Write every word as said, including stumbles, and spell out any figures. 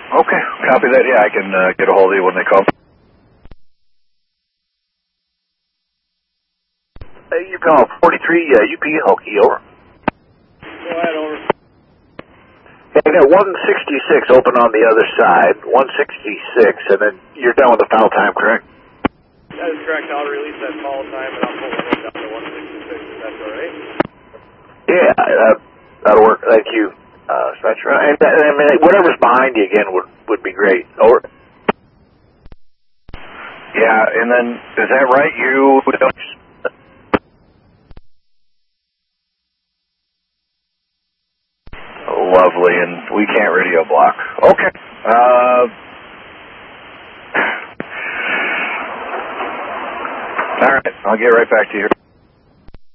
Okay, copy that. Yeah, I can uh, get a hold of you when they call. Hey, you call forty-three uh, U P Hokie, over. Go ahead, over. Hey, I got one sixty-six open on the other side, one sixty-six, and then you're done with the foul time, correct? That is correct. I'll release that call time, and I'll pull it down to one sixty-six, if that's all right. Yeah, that, that'll work. Thank you, uh, Spencer. And, I mean, whatever's behind you again would, would be great. Over. Yeah, and then, is that right? You don't... Lovely, and we can't radio block. Okay. Uh, all right, I'll get right back to you.